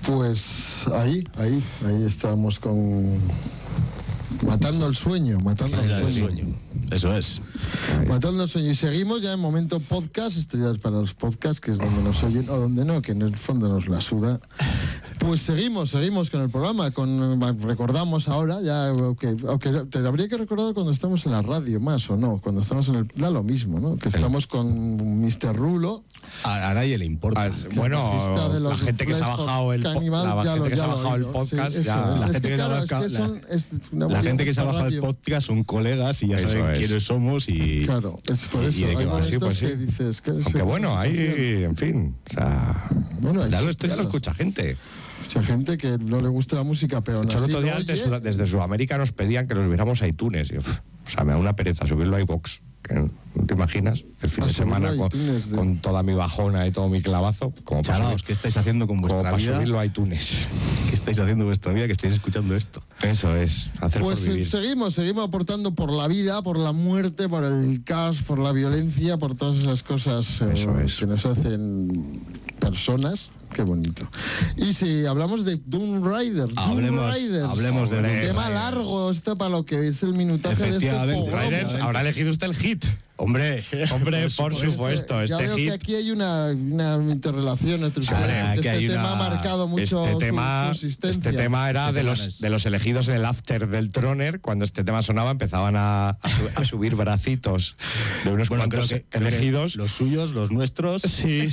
Pues ahí estábamos con Matando el Sueño. Eso es. Matando el Sueño. Y seguimos ya en momento podcast. Esto ya es para los podcasts, que es donde nos oyen, o donde no, que en el fondo nos la suda. Pues seguimos con el programa. Recordamos ahora, ya, aunque te habría que recordar cuando estamos en la radio más o no. Cuando estamos en el. Da lo mismo, ¿no? Que estamos con Mr. Rulo. A nadie le importa. Bueno, la gente que se ha bajado el podcast, la gente que se ha bajado el podcast son colegas y ya saben quiénes somos y. Claro, es por eso. Y de qué va. Sí, pues sí. Dices, aunque bueno, hay, en fin, o sea, bueno, ya esto ya lo escucha gente. Mucha gente que no le gusta la música, pero el otro día desde Sudamérica nos pedían que los viéramos a iTunes. O sea, me da una pereza subirlo a iVoox. ¿No te imaginas? El fin de semana con toda mi bajona y todo mi clavazo. Chalaos, ¿qué estáis haciendo con vuestra vida? Para subirlo a iTunes. ¿Qué estáis haciendo con vuestra vida que estáis escuchando esto? Eso es, hacer pues por vivir. Seguimos aportando por la vida, por la muerte, por el caos, por la violencia, por todas esas cosas que nos hacen personas. Qué bonito. Y si hablamos de Doom Riders, hablemos de un tema largo, esto para lo que es el minutaje de este Riders, habrá elegido usted el hit. Hombre, por supuesto, ya veo hit. Que aquí hay una interrelación entre este tema ha marcado mucho su existencia. Este tema era de los elegidos en el after del Troner. Cuando este tema sonaba empezaban a subir bracitos de unos cuantos elegidos. Los suyos, los nuestros. Sí.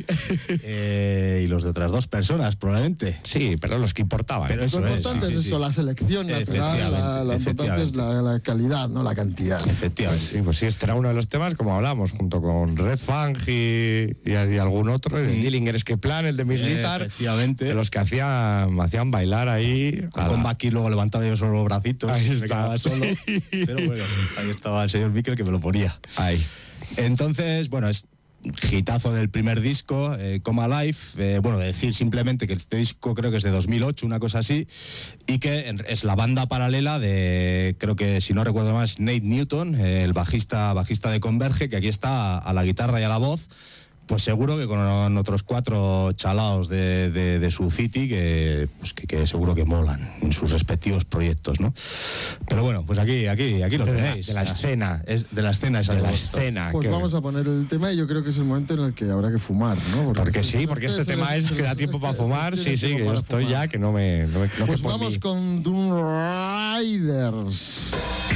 Y los de otras dos personas, probablemente. Sí, pero los que importaban. Pero lo importante es eso, la selección natural, lo importante es la calidad, no la cantidad. Efectivamente. Sí, pues sí, este era uno de los temas, como hablamos, junto con Red Fang y algún otro, el Dillinger Escape Plan, el de Miss Lizard, de los que hacían bailar ahí. Con Baki luego levantaba yo solo los bracitos. Ahí me quedaba solo. Pero bueno, ahí estaba el señor Miquel que me lo ponía. Ahí. Entonces, bueno, es hitazo del primer disco, Come Alive. Decir simplemente que este disco creo que es de 2008, una cosa así, y que es la banda paralela de, creo que si no recuerdo mal, Nate Newton, el bajista de Converge, que aquí está a la guitarra y a la voz. Pues seguro que con otros 4 chalaos de su city que seguro que molan en sus respectivos proyectos, ¿no? Pero bueno, pues aquí lo tenéis. De la escena. Es de la escena esa de la escena. Pues vamos a poner el tema y yo creo que es el momento en el que habrá que fumar, ¿no? Porque este tema es que da tiempo para fumar. Sí, que yo estoy ya que no me pues vamos con Doom Riders.